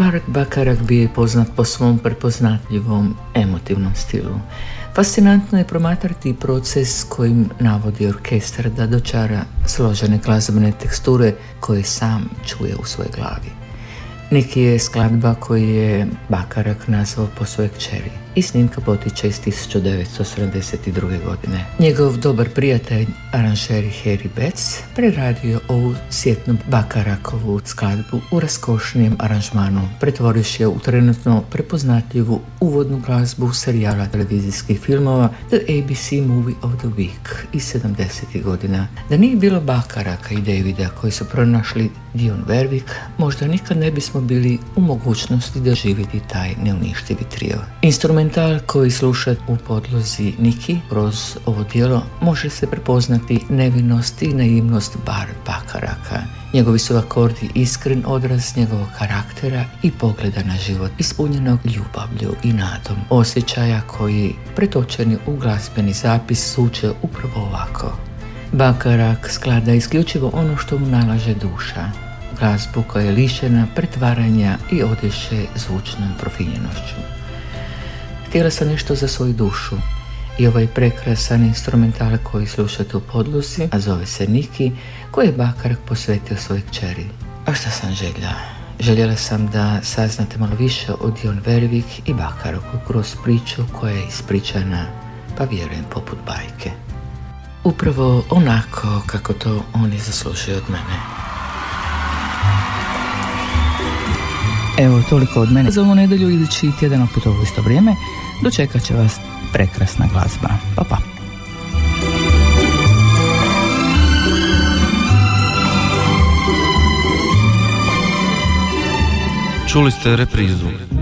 Bart Bacharach bio je poznat po svom prepoznatljivom emotivnom stilu. Fascinantno je promatrati proces kojim navodi orkestar da dočara složene glazbene teksture koje sam čuje u svojoj glavi. Niki je skladba koju je Bacharach nazvao po svojoj kćeri i snimka potiče iz 1972. godine. Njegov dobar prijatelj, aranžer Harry Betts, preradio ovu sjetnu Bachaраchovu skladbu u raskošnijem aranžmanu, pretvorivši je u trenutno prepoznatljivu uvodnu glazbu serijala televizijskih filmova The ABC Movie of the Week iz 70. godina. Da nije bilo Bacharacha i Davida koji su pronašli Dionne Warwick, možda nikad ne bismo bili u mogućnosti doživjeti taj neuništivi trio. Instrumental koji sluša u podlozi Niki kroz ovo djelo može se prepoznati nevinost i naivnost Bart Bacharacha. Njegovi su akordi iskren odraz njegovog karaktera i pogleda na život, ispunjenog ljubavlju i nadom, osjećaja koji, pretočeni u glazbeni zapis, zvuče upravo ovako. Bacharach sklada isključivo ono što mu nalaže duša, glazbu koja je lišena pretvaranja i odješe zvučnom profinjenošću. Htjela sam nešto za svoju dušu i ovaj prekrasan instrumental koji slušate u podlozi, a zove se Niki, koji je Bacharach posvetio svojoj kćeri. A šta sam željela? Željela sam da saznate malo više o Dionne Warwick i Bacharachu kroz priču koja je ispričana, pa vjerujem, poput bajke. Upravo onako kako to oni zaslužuju od mene. Evo, toliko od mene za ovu nedjelju. Idući tjedan opet ovo isto vrijeme dočekat će vas prekrasna glazba. Pa pa. Čuli ste reprizu